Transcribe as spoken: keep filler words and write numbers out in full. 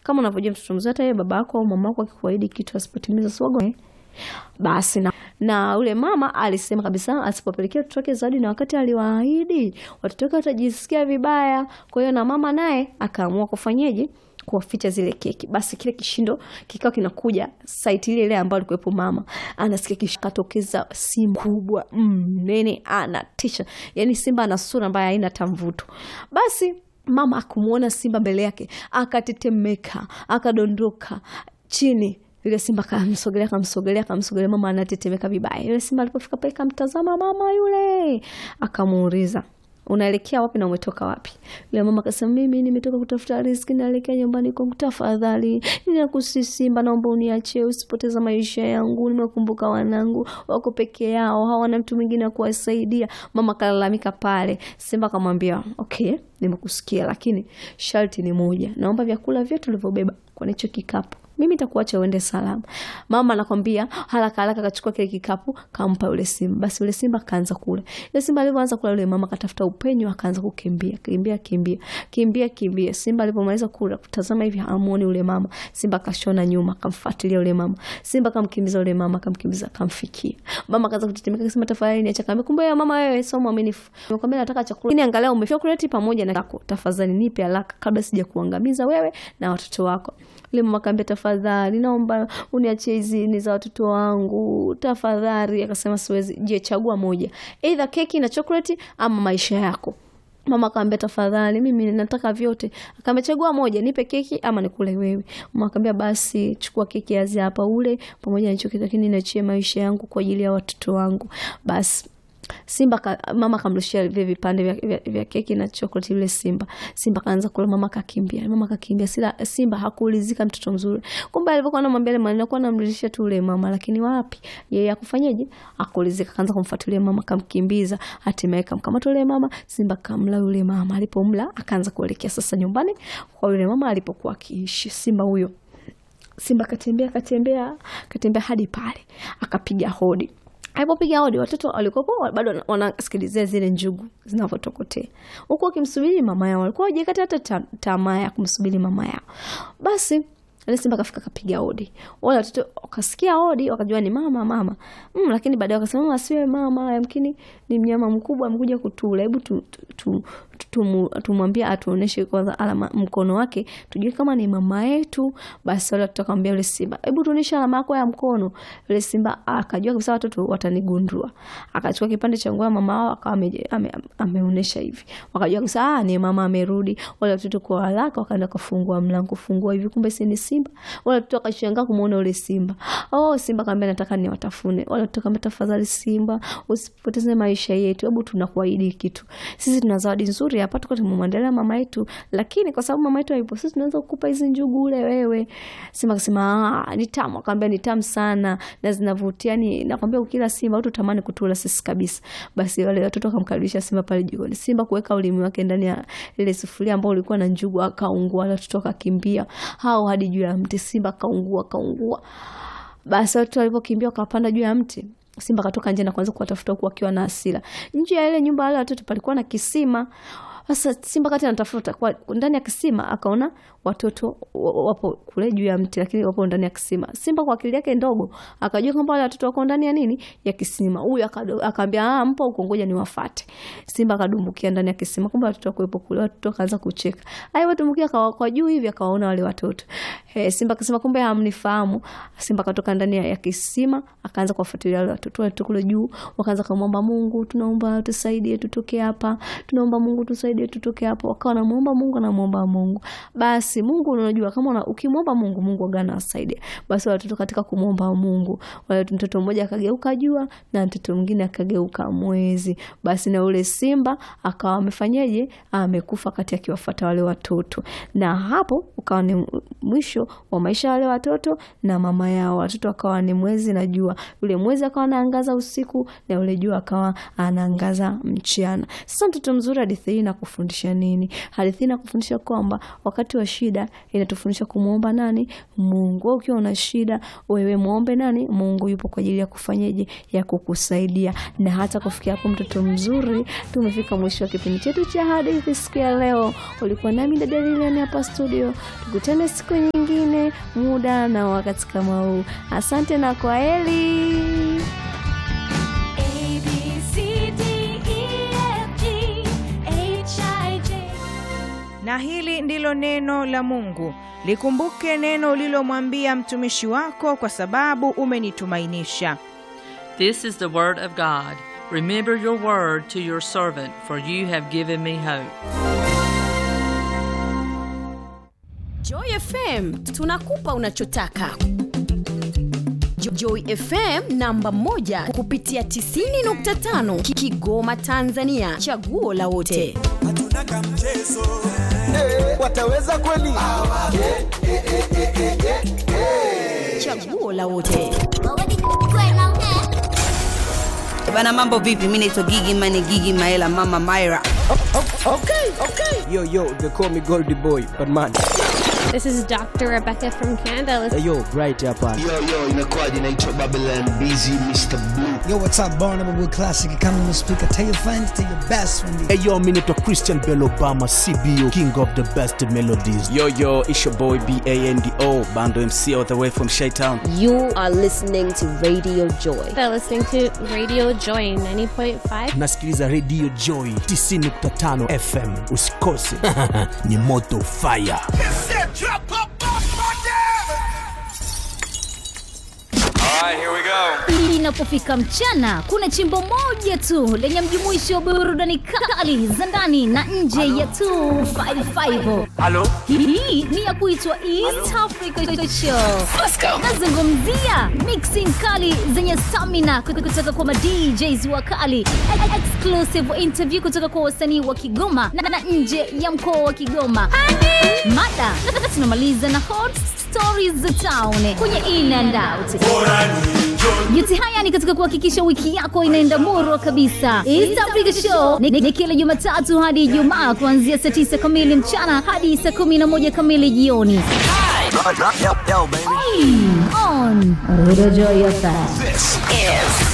Kama unavyojua mtoto mzuri, hata yeye babako au mamako akikuahidi kitu asipotimiza swago basi na, na ule mama alisema kabisa asipopelekea watoto wake zawadi na wakati aliwaahidi watoto wake watajisikia vibaya. Kwa hiyo na mama naye akaamua kufanyaje, kuwaficha zile keki. Basi kile kishindo kikao kinakuja site ile ile ambayo alikuwepo mama. Anasikia kishakatokeza simba kubwa mnene, anatisha. Yaani simba ana sura mbaya, haina tamvuto. Basi mama akumuona simba mbele yake, akatetemeka, akadondoka chini. Yule simba kamsogelea kamsogelea kamsogelea, mama anatetemeka vibaya. Yule simba alipofika pale kamtazama mama yule, akamuuliza, unaelekea wapi na umetoka wapi? Yule mama akasema, mimi nimetoka kutafuta riziki, naelekea nyumbani kwangu, tafadhali ninakusihi simba, naomba uniachie, usipoteza maisha yangu, nimekumbuka wanangu wako peke yao, hawana mtu mwingine wa kuwasaidia. Mama kalalamika pale. Simba akamwambia, okay, nimekusikia, lakini sharti ni moja, naomba vyakula vyote ulivyobeba kwa hicho kikapu, mimi nitakuacha uende salama. Mama anakwambia haraka haraka akachukua kile kikapu kampa yule simba. Basi yule simba kaanza kula. Yule simba alipoanza kula, yule mama katafuta upenyo akaanza kukimbia, kimbia kimbia, kimbia kimbia. Simba alipomaliza kula, kutazama hivi hamuoni yule mama. Simba kashona nyuma, kamfuatilia yule mama. Simba kamkimbiza yule mama, kamkimbiza kamfikia. Mama kaanza kutetemeka akasema, tafadhali niacha. Kambe kumbe ya mama, wewe sio mwaminifu. Nimekwambia nataka chakula. Lakini angalau umeshokuleti pamoja na yako. Tafadhali nipe haraka kabla sija kuangamiza wewe na watoto wako. Yule mama akamwambia, tafadhali naomba uniachie hizi ni za watoto wangu, tafadhali. Akasema, siwezi. Je, chagua moja, either keki na chocolate ama maisha yako. Mama akamwambia, tafadhali mimi nataka vyote. Akamwambia, chagua moja, nipe keki ama nikule wewe. Mama akamwambia, basi chukua keki hizi hapa ule pamoja na chocolate, lakini niachie maisha yangu kwa ajili ya watoto wangu. Basi Simba ka, mama kamrushia vile vipande vya, vya, vya keki na chocolate yule simba. Simba kaanza kula, mama kakimbia. Mama kakimbia. Sila simba hakuulizika mtoto mzuri. Kumbe alivyokuwa anamwambia ile maneno kwa anamrudishia tu yule mama, lakini wapi? Yeye akufanyaje? Akuulizika, kaanza kumfuatilia mama, kamkimbiza, hatimaye kamkamata yule mama. Simba kamla yule mama. Alipomla akaanza kuelekea sasa nyumbani kwa yule mama alipokuwa akiishi. Simba huyo. Simba katembea katembea katembea hadi pale. Akapiga hodi. Alipopiga hodi, watoto walikuwa bado wanasikilizia zile njugu zinavyotokotea. Huko wakimsubiri mama yao, walikuwa hawajikata hata tamaa ya kumsubiri mama yao. Basi ile simba kafika kapiga hodi. Wale watoto wakasikia hodi, wakajua ni mama mama. Mm, lakini baadaye wakasema, mama asiwe mama, yamkini ni mnyama mkubwa amekuja kutula. Hebu tu, tu, tu tumwambie atuoneshe kwanza alama mkono wake tujue kama ni mama yetu. Basi wale tutakwambia yule simba, hebu tuoneshe alama yako ya mkono. Yule simba akajua kabisa watoto watanigundua. Akachukua kipande cha nguo ya mama wao akawa ameonesha hivi. Wakajua kabisa ah, ni mama amerudi. Wale watoto kwa haraka wakaenda kufungua mlango, kufungua hivi, kumbe si ni simba. Wale watoto wakashangaa kumuona yule simba. Oh, simba akamwambia, nataka niwatafune. Wale watoto akamwambia, tafadhali simba, usipoteze maisha yetu. Hebu tunakuahidi kitu. Sisi tuna zawadi nzuri hapa, tuko tumemwandalia mama yetu, lakini kwa sababu mama yetu haipo, sisi tunaweza kukupa hizi njugu ule wewe. Simba akasema, ah, ni tamu. Akamwambia, ni tamu sana na zinavutia, ni nakwambia ukila simba utatamani kutula sisi kabisa. Basi wale watoto wakamkaribisha simba pale jikoni. Simba kuweka ulimi wake ndani ya ile sufuria ambayo ilikuwa na njugu, akaungua. Wale watoto wakakimbia hao hadi juu ya mti. Simba kaungua kaungua. Basi watoto walipokimbia wakapanda juu ya mti. Simba katoka nje na kuanza kuwatafuta huku akiwa na hasira. Nje ya ile nyumba wale watoto palikuwa na kisima. Sasa simba kati anatafuta kwa ndani ya kisima, akaona watoto wapo kule juu ya mti, lakini wapo ndani ya kisima. Simba kwa akili yake ndogo akajua kwamba wale watoto wako ndani ya nini, ya kisima. Huyu akaambia, ah, mpa huko, ngoja niwafuate. Simba akadumbukia ndani ya kisima, kumbe watoto wako hapo kule. Watoto kaanza kucheka. Ai, watumbukia kwa, kwa juu hivi akawaona wale watoto. He, simba akasema, kumbe hamnifahamu. Simba katoka ndani ya kisima akaanza kuwafuatilia wale watoto. Watoto kule juu wakaanza kumwomba Mungu, tunaomba tusaidie tutoke hapa. Tunaomba Mungu tusaidie tutoke hapo. Wakawa wanamuomba Mungu na muomba Mungu. Basi Mungu unajua kama una, ukimwomba Mungu Mungu agana asaidia. Basi watoto katika kumwomba Mungu, wale mtoto mmoja akageuka jua na mtoto mwingine akageuka mwezi. Basi na ule simba akawa amefanyaje, amekufa kati akiwafuata wale watoto. Na hapo ukawa ni mwisho wa maisha wale watoto na mama yao. Watoto wakawa ni mwezi na jua. Yule mwezi akawa anaangaza usiku na yule jua akawa anaangaza mchana. Sasa mtoto mzuri, hadithi hii inakufundisha nini? Hadithi hii inakufundisha kwamba wakati wa shida inatufundisha kumuomba nani? Mungu. Ukiwa una shida wewe muombe nani? Mungu. Yupo kwa ajili ya kufanyaje, ya kukusaidia. Na hata kufikia hapo mtoto mzuri, tumefika mwisho wa kipindi chetu cha hadithi siku ya leo. Ulikuwa nami dada Lilian hapa studio. Tukutane siku siku nyingine, muda na wakati kama huu. Asante na kwaheri. Na hili ndilo neno la Mungu. Likumbuke neno ulilomwambia mtumishi wako, kwa sababu umenitumainisha. This is the word of God. Remember your word to your servant, for you have given me hope. Joy F M, tunakupa unachotaka. Joy F M namba moja kupitia tisini nukta tano Kigoma Tanzania, chaguo la wote. Hatuna kamchezo. Hey, wataweza kweli? Chaguo la wote. Bana, mambo vipi? Mimi naitwa Gigi Mane Gigi Maela Mama Myra. Oh, oh, okay, okay. Yo yo, they call me Goldie Boy, but man. This is Doctor Rebecca from Canada. Hey, yo, bright hapa. Yo yo, inakuaje? Naitwa Babylon Busy Mister Blue. Yo, what's up, Barnaba with Classic Economy Speaker. Tell your friends, tell your best friend. Hey yo, mimi naitwa Christian Bell Obama, C B O, King of the Best Melodies. Yo yo, it's your boy B A N D O, Bando M C all the way from Shaytown. You are listening to Radio Joy. They're listening to Radio Joy ninety point five. Nasikiliza Radio Joy tisini nukta tano F M. Usikose. Ni moto fire. Alright, here we go. Inapofika mchana, kuna chimbo moja tu lenye mjumuisho wa burudani kali za ndani na nje ya two fifty-five. Hello? Hii ni ya kuitwa East Africa Show. Let's go. Nazungumzia mixing kali zenye stamina kutoka kwa ma D Js wakali, exclusive interview kutoka kwa wasanii wa Kigoma na, na nje ya mkoa wa Kigoma. Mada tunamaliza na hot stories za town kwenye in and out. Yote haya ni katika kuhakikisha wiki yako inaenda murwa kabisa. East Africa Show ni, ni kila Jumatatu hadi Ijumaa kuanzia saa tisa kamili mchana hadi saa kumi na moja kamili jioni. On Radio Joy F M. This is